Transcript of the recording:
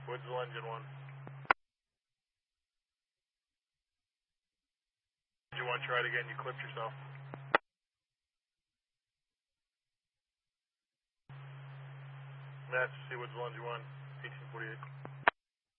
Woodsville engine 1. Engine 1, try it again, you clipped yourself. Master C, Woodsville engine 1, 1848.